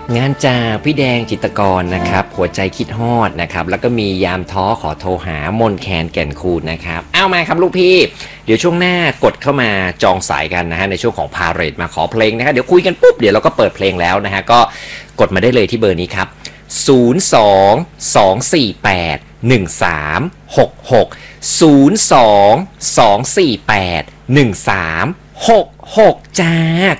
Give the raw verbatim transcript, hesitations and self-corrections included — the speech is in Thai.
งานจากพี่แดงจิตรกรนะครับหัวใจคิดฮอดนะครับแล้วก็มียามท้อขอโทรหามนแคนแก่นคูณนะครับเอามาครับลูกพี่เดี๋ยวช่วงหน้ากดเข้ามาจองสายกันนะฮะในช่วงของพาเรดมาขอเพลงนะครับเดี๋ยวคุยกันปุ๊บเดี๋ยวเราก็เปิดเพลงแล้วนะฮะก็กดมาได้เลยที่เบอร์นี้ครับศูนย์ สอง สอง สี่ แปด หนึ่ง สาม หก หก ศูนย์ สอง สอง สี่ แปด หนึ่ง สาม หก หกจ้า